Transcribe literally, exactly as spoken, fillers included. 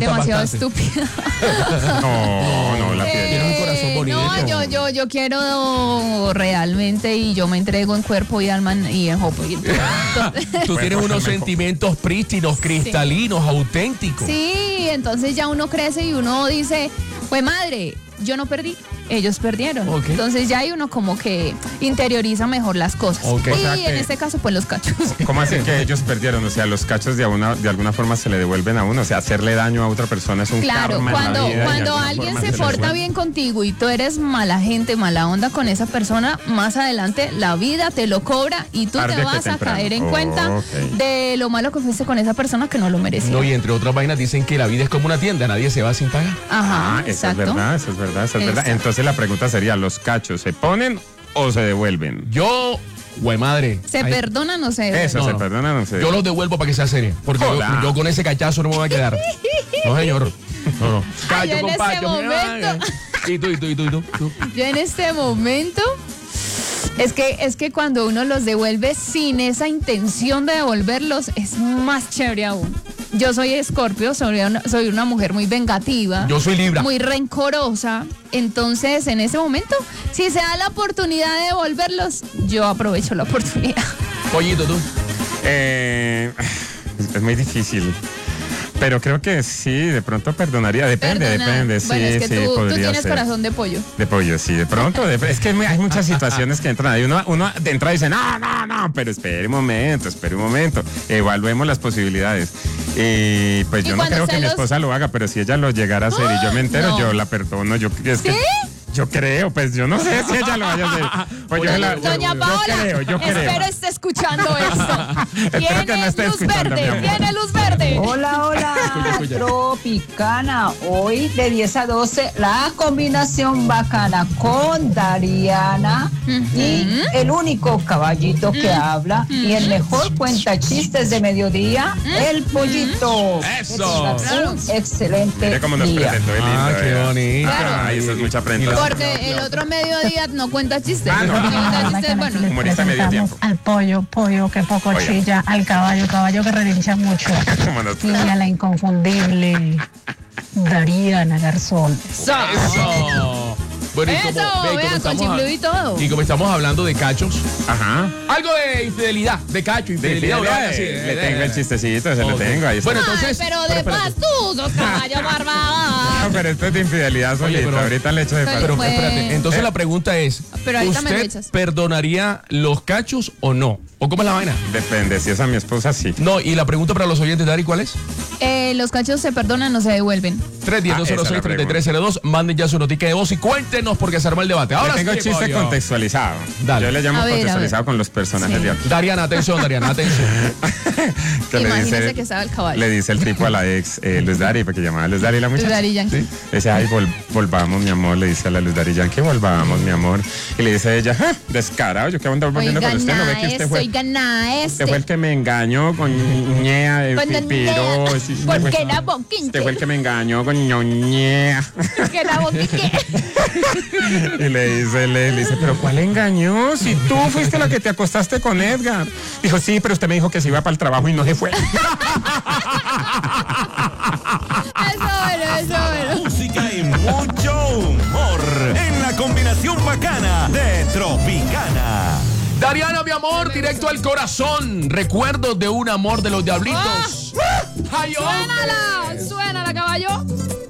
demasiado bastante. estúpida. No, no, la piel. Tienes un corazón bonito. No, yo, yo, yo quiero realmente y yo me entrego en cuerpo y alma y en hopo. Y en todo. Entonces, Tú tienes Bueno, unos mejor. sentimientos prístinos, cristalinos, auténticos. sí, entonces ya uno crece y uno dice, pues madre, yo no perdí, ellos perdieron. Ok. Entonces ya hay uno como que interioriza mejor las cosas. Ok. Y O sea en que- este caso, pues los cachos. ¿Cómo así que ellos perdieron? O sea, los cachos de, una, de alguna forma se le devuelven a uno. O sea, hacerle daño a otra persona es un Claro, karma en la cuando, vida y de cuando alguna alguien forma se le porta devuelve. bien contigo y tú eres mala gente, mala onda con esa persona, más adelante la vida te lo cobra y tú Tarde te que vas a temprano. caer en Oh, cuenta ok. de lo malo que fuiste con esa persona que no lo merecía. No, y entre otras vainas dicen que la vida es como una tienda, nadie se va sin pagar. Ajá, Ah, eso exacto. es verdad, eso es verdad, eso es verdad. Exacto. Entonces la pregunta sería, ¿los cachos se ponen o se devuelven? Yo, güey madre. Se ay, perdona, no sé. Eso, No, se no. perdona, no sé. Yo los devuelvo para que sea serio. Porque yo, Joda. yo con ese cachazo no me voy a quedar. No, señor. No, no. Ay, yo en ese pacho, momento. Y tú, y tú, y tú, y tú. tú. Yo en este momento, es que, es que cuando uno los devuelve sin esa intención de devolverlos, es más chévere aún. Yo soy Escorpio, soy una, soy una mujer muy vengativa. Yo soy Libra. Muy rencorosa. Entonces, en ese momento, si se da la oportunidad de devolverlos, yo aprovecho la oportunidad. Pollito, tú. Eh, es, es muy difícil. Pero creo que sí, de pronto perdonaría. Depende, Perdona. depende. Sí, Bueno, es que sí, tú, tú podría tienes ser. corazón de pollo. De pollo, sí, de pronto. de- es que hay muchas situaciones que entran ahí. Uno, uno de entrada dice, no, no, no, pero espere un momento, espere un momento. Evaluemos las posibilidades. Y pues ¿Y yo no cuando creo que se mi los- esposa lo haga, pero si ella lo llegara a hacer y yo me entero, No. yo la perdono. Yo, es que, ¿Sí? yo creo, pues yo no sé si ella lo vaya a hacer. Pues yo, la- yo- Doña yo Paola, creo, yo creo. espero esté escuchando esto. Espero que no Tiene esté luz escuchando, mi verde, amor. tiene luz verde. Hola, hola, Escucha, escucha. Tropicana. Hoy de diez a doce, la combinación bacana con Dariana y el único caballito que habla y el mejor cuenta chistes de mediodía, el pollito. Eso. Que tengas un excelente Mire cómo nos día. presentó el lindo. Ah, qué vea. bonito. Ay, eso es mucha prenda. Porque el otro mediodía no cuenta chistes. Ah, no. No cuenta chistes, bueno. Humorista medio tiempo. Al pollo, pollo que poco Oiga. chilla, al caballo, caballo que relincha mucho, Cómo nos- y a la inconfundible Dariana Garzón. Eso. Eso. Bueno, y como, Eso, ve, y como vean, con estamos chifludo a- y todo. y como estamos hablando de cachos, Ajá. algo de infidelidad, de cacho, De infidelidad. infidelidad, una vaina así, le eh, tengo eh, el chistecito, ese lo ok. tengo. Ahí está. Bueno, Ay, entonces. pero pero de espérate. paz tú, sos caballo barbado. No, pero esto es de infidelidad solito. pero- Ahorita le echo de Pero- paso. Pero Pues- espérate, entonces Eh. la pregunta es, Pero ahorita me lo ¿usted echas. perdonaría los cachos o no? ¿O cómo es la vaina? Depende, si es a mi esposa, sí. No, y la pregunta para los oyentes, Dari, ¿cuál es? Eh, los cachos se perdonan, no se devuelven. tres diez, Ah, dos cero esa es seis, la treinta y tres cero dos. Manden ya su notica de voz y cuéntenos porque se arma el debate. Ahora Yo tengo sí, chiste pollo. contextualizado. Dale. Yo le llamo A ver, a contextualizado ver. con los personajes Sí. de hoy. Dariana, atención, Dariana, atención. Que le Imagínese dice- que estaba el caballo. Le dice el tipo a la ex, eh, Luz Dari, porque llamaba a Luz Dari la muchacha. Daddy Yankee. Sí. Le dice, ay, vol- volvamos, mi amor. Le dice a la Luz Dari Yankee, volvamos, mi amor. Y le dice a ella, "Ah, descarado, yo que ando volviendo Oiga, con usted. ¿No ve que nada usted este, fue, oiga, nada usted fue el este. que me engañó con ñea de Con pipiro? ñea. Sí, ¿Por usted qué fue- la boquinche? Usted fue el que me engañó con ñoñea. Que la boquinche. Y le dice, le, le dice, pero ¿cuál engañó? Si tú fuiste la que te acostaste con Edgar. Dijo, sí, pero usted me dijo que se iba para el trabajo y no se fue. Eso bueno, eso bueno. Música y mucho humor en la combinación bacana de Tropicana. Dariana, mi amor, directo al corazón. Recuerdos de un amor de los diablitos. ¡Ay, hombre! Suénala, suénala, caballo.